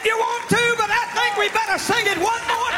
if you want to, but I think we better sing it one more